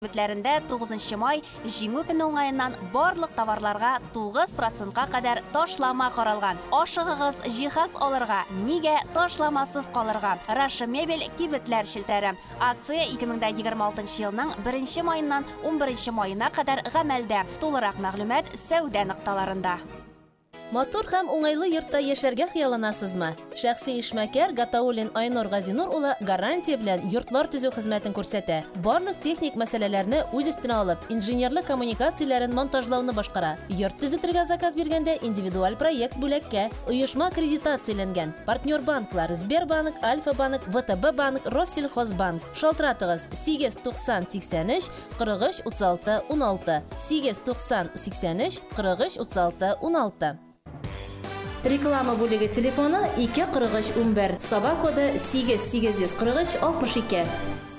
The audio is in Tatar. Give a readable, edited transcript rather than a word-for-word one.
Үттермәләрендә 9 май җиңү көне уңаеннан барлык товарларга 9%-ка кадәр ташлама каралган. Ашыгыгыз җиһаз алырга, нигә ташламасыз калырга? Раша мебель кибетләр челтәре. Акция 2026 елның 1 маеннан 11 маена кадәр гамәлдә. Тулырак мәгълүмат сәүдә нокталарында. Матур һәм уңайлы йортта яшәргә хыялланасызмы? Шәхси эшмәкәр Гатауллин Айнур Газинур улы гарантия белән йортлар төзү хезмәтен күрсәтә. Барлык техник мәсьәләләрне үз өстенә алып, инженерлык коммуникацияләрен монтажлауны башкара. Йорт төзетергә заказ биргәндә индивидуаль проект бүләккә. Оешма аккредитацияләнгән. Партнер банклар Сбербанк, Альфа-банк, ВТБ банк, Россельхозбанк. Шалтыратыгыз 89083 43 36 16. 89083 43 36 16. Реклама бүлеге телефоны 24311, Саба коды 8843 62.